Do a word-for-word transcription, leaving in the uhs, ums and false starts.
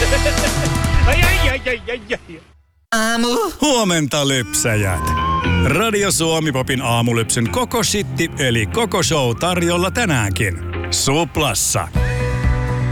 Ai, ai, ai, ai, ai, ai. Aamu. Huomenta, lypsäjät. Radio Suomi Popin aamulypsyn koko shitti eli koko show tarjolla tänäänkin. Suplassa.